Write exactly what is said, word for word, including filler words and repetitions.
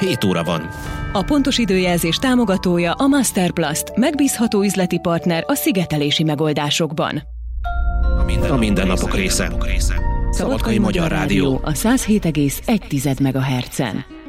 hét óra van. A pontos időjelzés támogatója a Masterplast, megbízható üzleti partner a szigetelési megoldásokban. A mindennapok, a mindennapok része. része. Szabadkai Magyar Rádió a száz hét egész egy megahertzen.